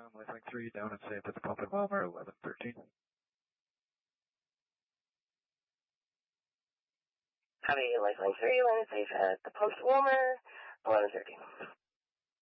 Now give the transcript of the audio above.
Lifelink 3 down and safe at the pump and Wilmer, 1113. Copy, Lifelink 3, landed safe at the post Wilmer, 1113.